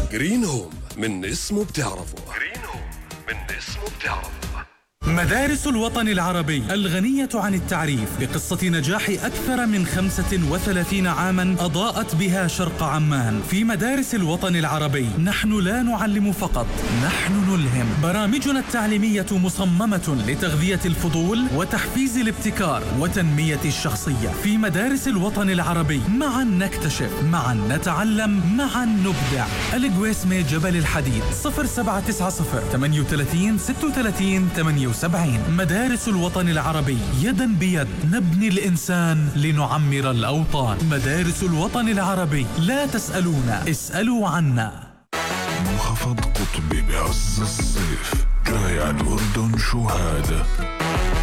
جرين هوم، من اسمه بتعرفه. مدارس الوطن العربي الغنية عن التعريف بقصة نجاح أكثر من 35 عاما أضاءت بها شرق عمان. في مدارس الوطن العربي نحن لا نعلم فقط، نحن نلهم. برامجنا التعليمية مصممة لتغذية الفضول وتحفيز الابتكار وتنمية الشخصية. في مدارس الوطن العربي معا نكتشف، معا نتعلم، معا نبدع. الجويسمي جبل الحديد 0790 38 36 78. مدارس الوطن العربي، يدا بيد نبني الإنسان لنعمر الأوطان. مدارس الوطن العربي، لا تسألونا، اسألوا عنا. منخفض قطبي بعز الصيف، جاي على الأردن شو هذا؟